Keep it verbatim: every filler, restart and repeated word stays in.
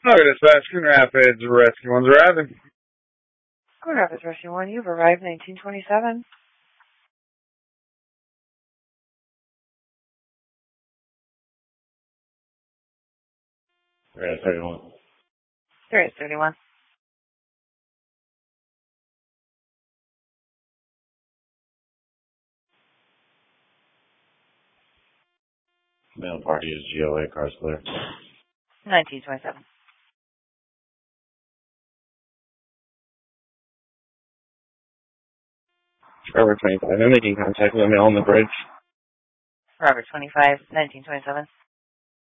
Look at this Baskin Rapids Rescue One's arriving. Grand Rapids Rescue One, you've arrived nineteen twenty-seven. Area thirty-one. There is thirty-one. Male party is G O A, cars clear. nineteen twenty-seven. Forever twenty-five. I'm making contact with a male on the bridge. Robert twenty-five, nineteen twenty-seven.